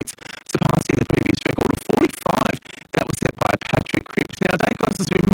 points, surpassing the previous record of 45 that was set by Patrick Cripps. Now, Dacos has been